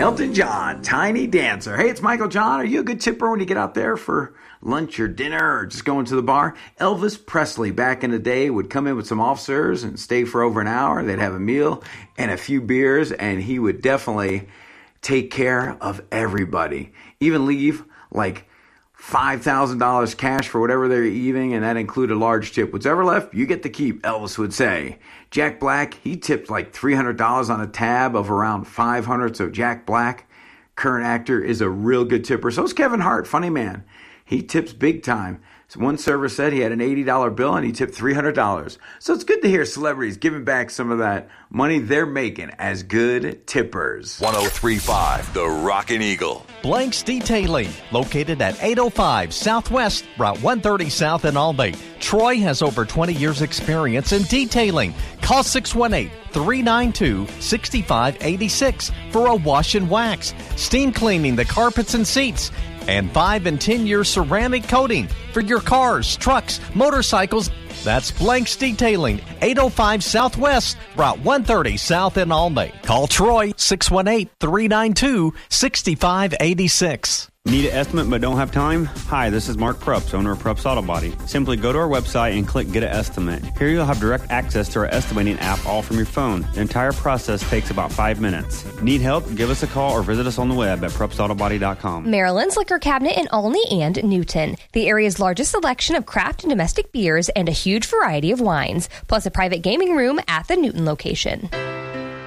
Elton John, Tiny Dancer. Hey, it's Michael John. Are you a good tipper when you get out there for lunch or dinner or just going to the bar? Elvis Presley back in the day would come in with some officers and stay for over an hour. They'd have a meal and a few beers, and he would definitely take care of everybody. Even leave like $5,000 cash for whatever they're eating, and that included a large tip. Whatever left, you get to keep, Elvis would say. Jack Black, he tipped like $300 on a tab of around 500. So Jack Black, current actor, is a real good tipper. So is Kevin Hart, funny man. He tips big time. So one server said he had an $80 bill and he tipped $300. So it's good to hear celebrities giving back some of that money they're making as good tippers. 103.5 The Rockin' Eagle. Blanks Detailing, located at 805 Southwest, Route 130 South in Albany. Troy has over 20 years experience in detailing. Call 618-392-6586 for a wash and wax, steam cleaning the carpets and seats, and 5 and 10-year ceramic coating for your cars, trucks, motorcycles. That's Blanks Detailing, 805 Southwest, Route 130 South in Albany. Call Troy, 618-392-6586. Need an estimate but don't have time? Hi, this is Mark Prups, owner of Prups Auto Body. Simply go to our website and click Get an Estimate. Here you'll have direct access to our estimating app all from your phone. The entire process takes about 5 minutes. Need help? Give us a call or visit us on the web at PrupsAutoBody.com. Maryland's Liquor Cabinet in Olney and Newton. The area's largest selection of craft and domestic beers and a huge variety of wines, plus a private gaming room at the Newton location.